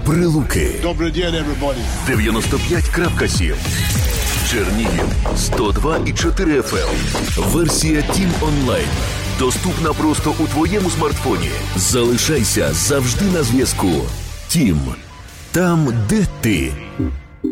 Прилуки. Добрий день, everybody. 95.7. Чернігів 102,4 FM. Версія Тім онлайн. Доступна просто у твоєму смартфоні. Залишайся завжди на зв'язку. Тім. Там, де ти.